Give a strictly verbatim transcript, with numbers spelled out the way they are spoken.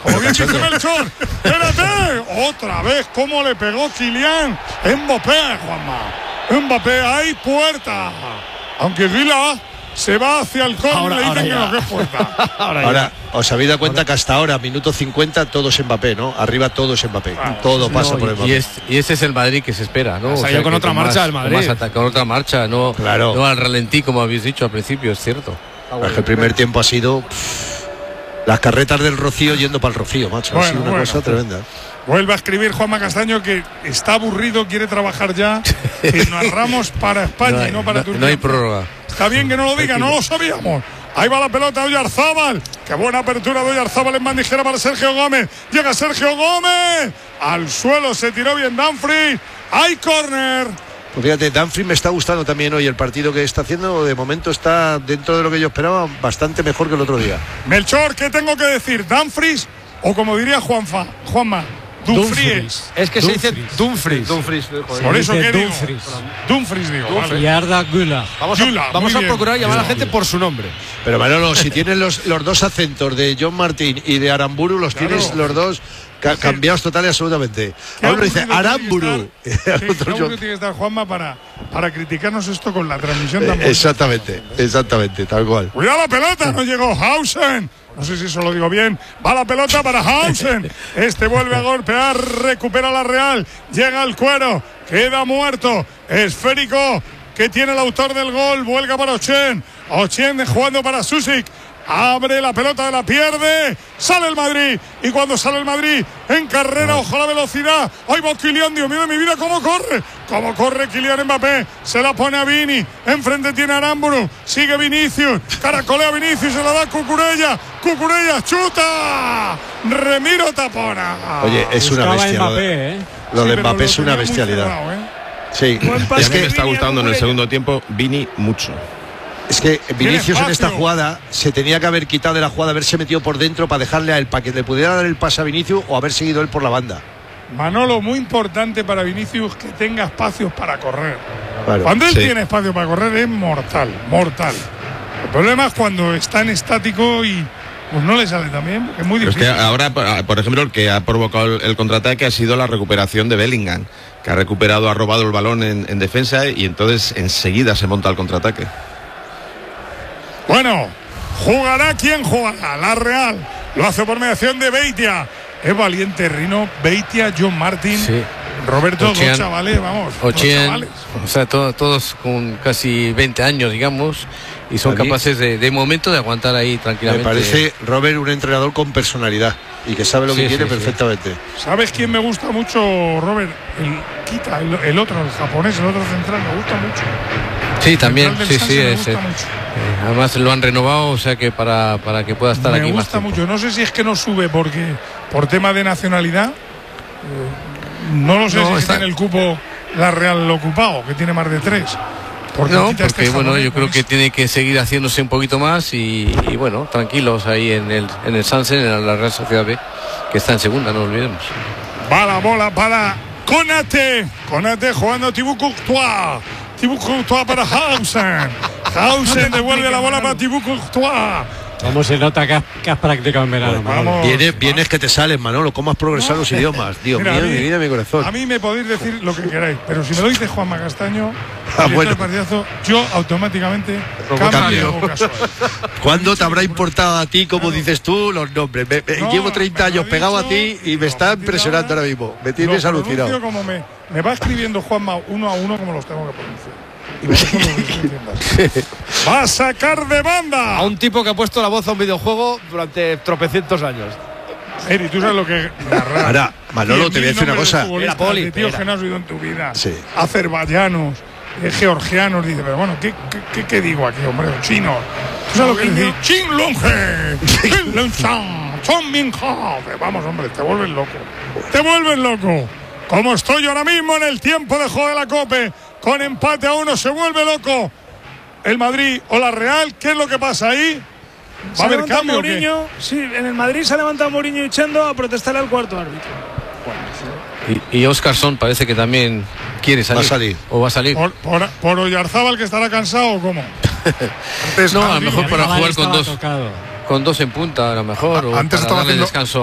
Como bien dice Melchor. Espérate. Otra vez, cómo le pegó Kylian Mbappé, Juanma. Mbappé, hay puerta. Aunque Vila se va hacia el córner y le dicen que no, que es puerta. Ahora, ahora os habéis dado cuenta ahora. Que hasta ahora, minuto cincuenta, todo es Mbappé, ¿no? Arriba todo es Mbappé. Ah, todo pasa no, por Mbappé. Y, es, y ese es el Madrid que se espera, ¿no? O sea, o sea, con otra marcha más, el Madrid. Con, más con otra marcha, no, claro. no al ralentí, como habéis dicho al principio, es cierto. Ah, bueno, es que el primer tiempo ha sido pff, las carretas del Rocío yendo para el Rocío, macho. Bueno, ha sido una bueno, cosa tremenda. Vuelve a escribir Juanma Castaño que está aburrido, quiere trabajar ya, que narramos para España no, y no para no, Turquía. No hay prórroga. Está bien que no lo diga, no lo sabíamos. Ahí va la pelota de Oyarzábal. Qué buena apertura de Oyarzábal en bandijera para Sergio Gómez. Llega Sergio Gómez. Al suelo se tiró bien Dumfries. Hay córner. Pues fíjate, Dumfries me está gustando también hoy el partido que está haciendo. De momento está dentro de lo que yo esperaba, bastante mejor que el otro día. Melchor, ¿qué tengo que decir? ¿Dumfries o como diría Juanfa, Juanma? Dumfries. Es que Dumfries. se dice Dumfries. Dumfries. Por eso que digo. Dumfries. Dumfries digo. Vale. Y Arda Güler. Vamos a, Güler, vamos a bien. procurar llamar a la gente por su nombre. Pero Manolo, si tienes los, los dos acentos de John Martín y de Aramburu, los claro. tienes los dos ca cambiados total y absolutamente. Uno dice Aramburu. ¿Qué tiene que estar Juanma para, para criticarnos esto con la transmisión tan eh, Exactamente, exactamente, tal cual. Cuidado la pelota, no llegó Hausen. No sé si eso lo digo bien. Va la pelota para Hausen. Este vuelve a golpear, recupera la Real. Llega al cuero, queda muerto. Esférico que tiene el autor del gol. Vuelca para Ochen. Ochen jugando para Susic. Abre la pelota, la pierde. Sale el Madrid. Y cuando sale el Madrid en carrera, ojo a la velocidad. Ahí va Kylian, Dios mío de mi vida, cómo corre. Cómo corre Kylian Mbappé. Se la pone a Vini. Enfrente tiene a Aramburu. Sigue Vinicius. Caracolea Vinicius. Se la da a Cucurella. Cucurella chuta. Remiro tapona. Oye, es una bestia. Mbappé, ¿eh? Lo de sí, Mbappé es una bestialidad. Cerrado, ¿eh? Sí. Es que me está gustando en el segundo tiempo Vini mucho. Es que Vinicius en esta jugada se tenía que haber quitado de la jugada, haberse metido por dentro para dejarle a él, para que le pudiera dar el pase a Vinicius o haber seguido él por la banda. Manolo, muy importante para Vinicius que tenga espacios para correr. Claro, cuando él sí. tiene espacio para correr es mortal, mortal. El problema es cuando está en estático y pues no le sale también, es muy difícil. Es que ahora, por ejemplo, el que ha provocado el contraataque ha sido la recuperación de Bellingham, que ha recuperado, ha robado el balón en, en defensa y entonces enseguida se monta el contraataque. Bueno, jugará quien jugará, la Real. Lo hace por mediación de Beitia. Es valiente Rino, Beitia, John Martín, sí. Roberto, Ochian, dos chavales, vamos. Ochian, chavales. O sea, to, todos con casi veinte años, digamos, y son Allí. capaces de, de momento de aguantar ahí tranquilamente. Me parece, Robert, un entrenador con personalidad y que sabe lo sí, que sí, quiere sí. perfectamente. ¿Sabes quién me gusta mucho, Robert? El Kita, el, el otro, el japonés, el otro central, me gusta mucho. Sí, también, sí, sí, es, eh, además lo han renovado, o sea que para, para que pueda estar me aquí más tiempo. Me gusta mucho, no sé si es que no sube porque por tema de nacionalidad, eh, no lo sé no, si está... tiene el cupo la Real ocupado, que tiene más de tres. Porque no, porque este bueno, yo creo que tiene que seguir haciéndose un poquito más y, y bueno, tranquilos ahí en el, en el Sansen, en la Real Sociedad B, que está en segunda, no olvidemos. Va la bola para Konate, Konate jugando Thibaut Courtois. Thibaut Courtois para Hausen. Hausen devuelve la bola para Thibaut Courtois. ¿Cómo se nota que has, que has practicado en verano? Pues vamos, vienes, vienes que te sales, Manolo. ¿Cómo has progresado no, los idiomas? Dios mira, mío, mí, mi vida, mi corazón. A mí me podéis decir lo que queráis, pero si me lo dice Juanma Castaño, ah, bueno. el partidazo, yo automáticamente cambio. ¿Cuándo te habrá importado a ti, como dices tú, los nombres? Me, me, no, llevo treinta años pegado a ti y me está impresionando ahora mismo. Me tienes alucinado. Como me, me va escribiendo Juanma uno a uno como los tengo que pronunciar. Va a sacar de banda a un tipo que ha puesto la voz a un videojuego durante tropecientos años. Eri, tú sabes lo que ahora, Manolo, te voy a decir una cosa. Era Poli, tío, que no has oído en tu vida. Sí. Azerbaiyanos, eh, georgianos, dice, pero bueno, ¿qué, qué, qué, qué digo aquí, hombre? Chinos. ¿Tú sabes lo que dice? Chin Longe, Chin Longchan, Chong Min Ha. Vamos, hombre, te vuelves loco. Te vuelves loco. Como estoy ahora mismo en el tiempo de juego de la Cope. Con empate a uno se vuelve loco el Madrid o la Real. ¿Qué es lo que pasa ahí? ¿Va a haber cambio? Mourinho, sí, en el Madrid se ha levantado Mourinho y Chendo a protestar al cuarto árbitro. Y, y Óscarson parece que también quiere salir. Va a salir. O va a salir. ¿Por, por, por Oyarzábal, que estará cansado o cómo? No, a lo mejor para jugar con dos, con dos en punta, a lo mejor. A, o antes para estaba darle haciendo... descanso